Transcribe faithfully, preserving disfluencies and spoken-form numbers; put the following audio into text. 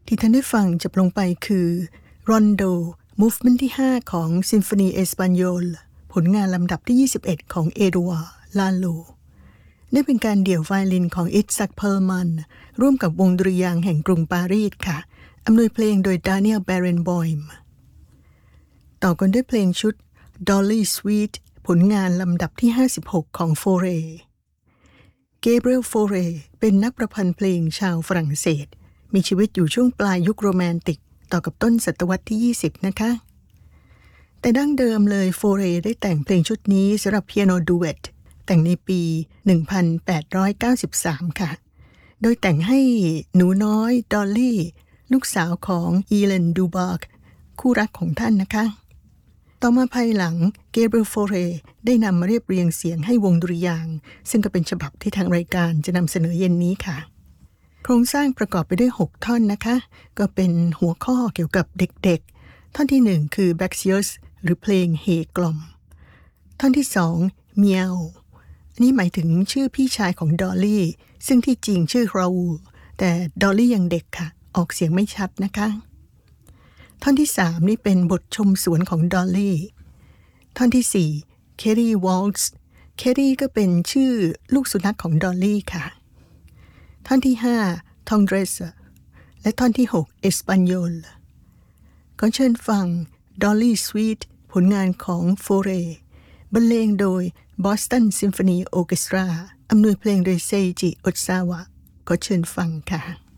ที่ท่านได้ฟังจบลงไปคือ Rondo Movement ที่ห้าของ Sinfonia Española ผลงานลำดับที่ยี่สิบเอ็ดของเอดูอาร์ ลาโลนี่เป็นการเดี่ยวไวโอลินของอิตซัก เพอร์มันร่วมกับวงดุริยางค์แห่งกรุงปารีสค่ะอำนวยเพลงโดยดาเนียล แบเรนบอยม์ต่อกันด้วยเพลงชุด Dolly Suite ผลงานลำดับที่ห้าสิบหกของโฟเรเกเบรียล โฟเรเป็นนักประพันธ์เพลงชาวฝรั่งเศสมีชีวิตอยู่ช่วงปลายยุคโรแมนติกต่อกับต้นศตวรรษที่ยี่สิบนะคะแต่ดั้งเดิมเลยโฟเรได้แต่งเพลงชุดนี้สำหรับเปียโนดูเอตแต่งในปี หนึ่งพันแปดร้อยเก้าสิบสาม ค่ะโดยแต่งให้หนูน้อยดอลลี่ลูกสาวของอีเลน ดูบาร์กคู่รักของท่านนะคะต่อมาภายหลังเกเบรียล โฟเรได้นำมาเรียบเรียงเสียงให้วงดุริยางค์ซึ่งก็เป็นฉบับที่ทางรายการจะนำเสนอเย็นนี้ค่ะโครงสร้างประกอบไปด้วยหกท่อนนะคะก็เป็นหัวข้อเกี่ยวกับเด็กๆท่อนที่หนึ่งคือ Bacchius หรือเพลงเฮกล่อมท่อนที่สองเมียวนี่หมายถึงชื่อพี่ชายของดอลลี่ซึ่งที่จริงชื่อราอูลแต่ดอลลี่ยังเด็กค่ะออกเสียงไม่ชัดนะคะท่อนที่สามนี่เป็นบทชมสวนของดอลลี่ท่อนที่สี่เครีวอลส์เครีก็เป็นชื่อลูกสุนัขของดอลลี่ค่ะท่อนที่ห้าทองเดรสและท่อนที่หกเอสปันโยลก็เชิญฟัง Dolly Suite ผลงานของโฟเรบรรเลงโดย Boston Symphony Orchestra อำนวยเพลงโดยเซจิ โอซาวะก็เชิญฟังค่ะ